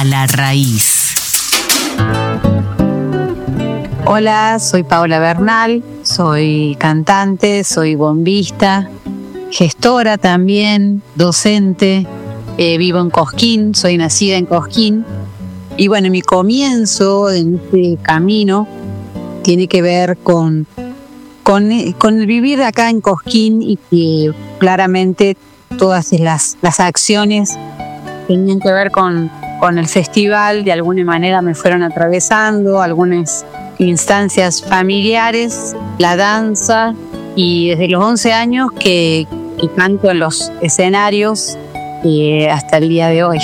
la raíz. Hola, soy Paola Bernal, soy cantante, soy bombista, gestora también, docente, vivo en Cosquín, soy nacida en Cosquín. Y bueno, mi comienzo en este camino tiene que ver con el vivir acá en Cosquín, y que claramente todas las acciones tenían que ver con el festival. De alguna manera me fueron atravesando algunas instancias familiares, la danza, y desde los 11 años que canto en los escenarios hasta el día de hoy.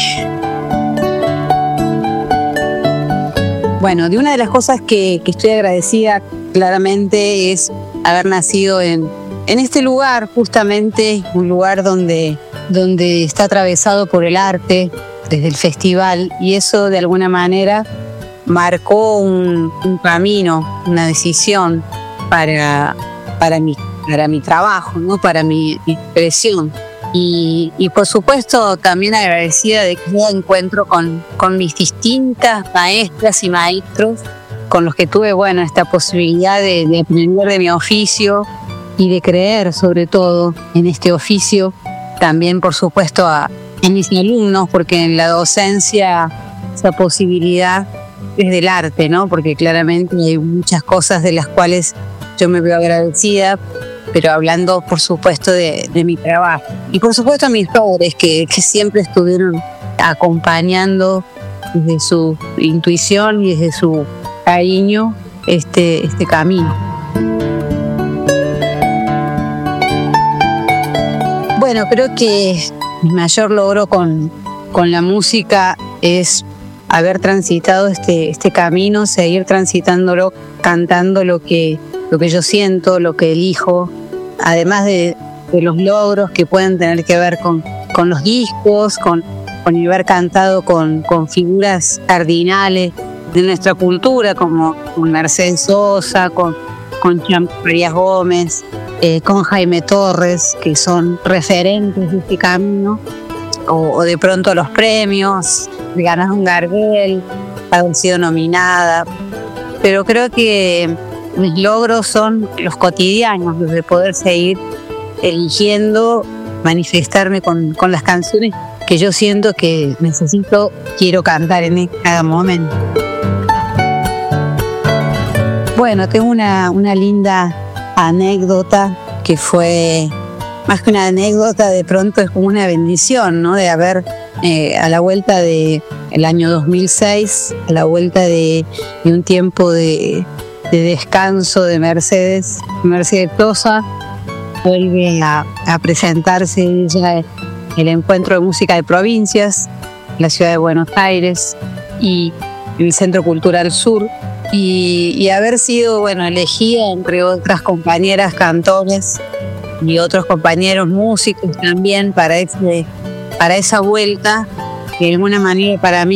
Bueno, de una de las cosas que estoy agradecida claramente es haber nacido en este lugar, justamente un lugar donde está atravesado por el arte desde el festival, y eso de alguna manera marcó un camino, una decisión para mi trabajo, ¿no? Para mi expresión. Y por supuesto también agradecida de que encuentro con mis distintas maestras y maestros con los que tuve, bueno, esta posibilidad de aprender de mi oficio y de creer sobre todo en este oficio. También por supuesto a mis alumnos, porque en la docencia esa posibilidad es del arte, ¿no? Porque claramente hay muchas cosas de las cuales yo me veo agradecida, pero hablando por supuesto de mi trabajo. Y por supuesto a mis padres que siempre estuvieron acompañando desde su intuición y desde su cariño este camino. Bueno, creo que mi mayor logro con la música es haber transitado este camino, seguir transitándolo, cantando lo que yo siento, lo que elijo, además de los logros que pueden tener que ver con los discos, con haber cantado con figuras cardinales de nuestra cultura, como Mercedes Sosa, con Champ Frías Gómez, con Jaime Torres, que son referentes de este camino, o de pronto los premios, de ganar un Gardel, haber sido nominada. Pero creo que mis logros son los cotidianos, los de poder seguir eligiendo manifestarme con las canciones que yo siento que quiero cantar en cada momento. Bueno, tengo una linda anécdota que fue, más que una anécdota, de pronto es como una bendición, ¿no? De haber, a la vuelta del año 2006, a la vuelta de un tiempo de descanso de Mercedes Sosa, vuelve a presentarse ella el encuentro de música de provincias en la ciudad de Buenos Aires y en el Centro Cultural Sur, y haber sido, bueno, elegida entre otras compañeras cantores y otros compañeros músicos también para esa vuelta, que de alguna manera para mí